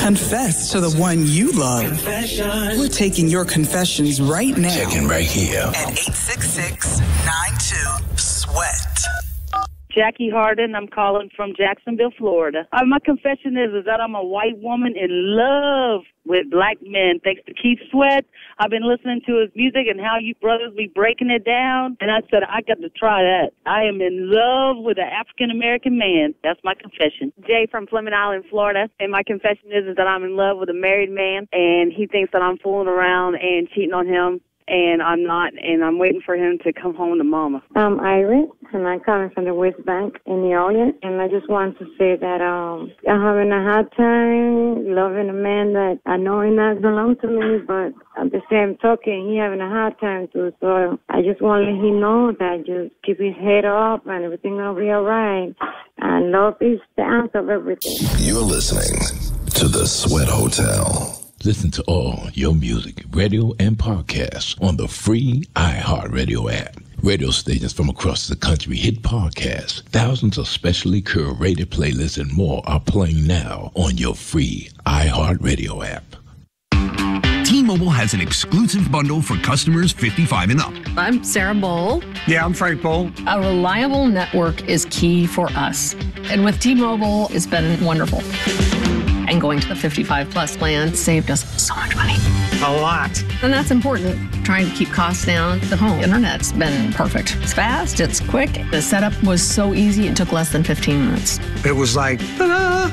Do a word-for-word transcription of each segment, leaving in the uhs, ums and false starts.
Confess to the one you love. Confession. We're taking your confessions right now. Checking right here. At eight six six, nine two, sweat. Jackie Harden. I'm calling from Jacksonville, Florida. Uh, my confession is, is that I'm a white woman in love with black men. Thanks to Keith Sweat. I've been listening to his music and how you brothers be breaking it down. And I said, I got to try that. I am in love with an African-American man. That's my confession. Jay from Fleming Island, Florida. And my confession is, is that I'm in love with a married man. And he thinks that I'm fooling around and cheating on him. And I'm not, and I'm waiting for him to come home to mama. I'm Iris, and I'm coming from the West Bank in New Orleans. And I just want to say that um, I'm having a hard time loving a man that I know he not belong to me, but at the same token, he having a hard time too. So I just want to let him know that just keep his head up and everything will be all right. And love is the answer of everything. You're listening to The Sweat Hotel. Listen to all your music, radio, and podcasts on the free iHeartRadio app. Radio stations from across the country hit podcasts. Thousands of specially curated playlists and more are playing now on your free iHeartRadio app. T-Mobile has an exclusive bundle for customers fifty-five and up. I'm Sarah Bowl. Yeah, I'm Frank Bowl. A reliable network is key for us. And with T-Mobile, it's been wonderful. And going to the fifty-five plus plan saved us so much money. A lot. And that's important. Trying to keep costs down. The home internet's been perfect. It's fast, it's quick. The setup was so easy, it took less than fifteen minutes. It was like, ta-da!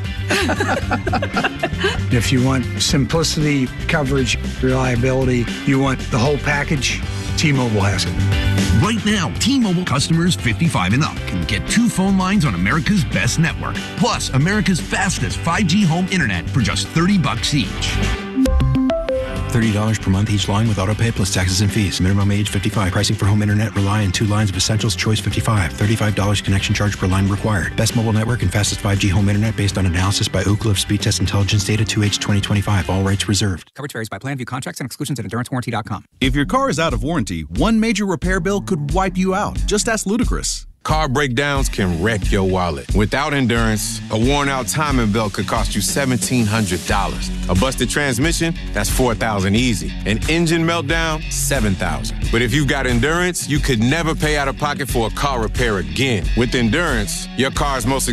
If you want simplicity, coverage, reliability, you want the whole package, T-Mobile has it. Right now, T-Mobile customers fifty-five and up can get two phone lines on America's best network, plus America's fastest five G home internet for just thirty bucks each. thirty dollars per month each line with autopay plus taxes and fees. Minimum age fifty-five. Pricing for home internet rely on two lines of Essentials Choice fifty-five. thirty-five dollars connection charge per line required. Best mobile network and fastest five G home internet based on analysis by Ookla of Speed Test Intelligence Data two H twenty twenty-five. All rights reserved. Coverage varies by plan. View contracts and exclusions at endurance warranty dot com. If your car is out of warranty, one major repair bill could wipe you out. Just ask Ludacris. Car breakdowns can wreck your wallet. Without Endurance, a worn-out timing belt could cost you seventeen hundred dollars. A busted transmission, that's four thousand dollars easy. An engine meltdown, seven thousand dollars. But if you've got Endurance, you could never pay out of pocket for a car repair again. With Endurance, your car's most